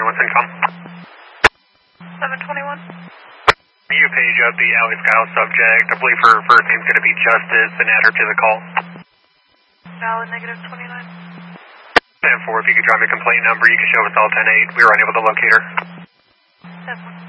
what's income? 721. You page up the Alley Scout subject. I believe her first name's going to be Justice, and add her to the call. Valid negative 29. 10-4, if you could drop me a complaint number, you can show us all 10-8. We were unable to locate her. 7.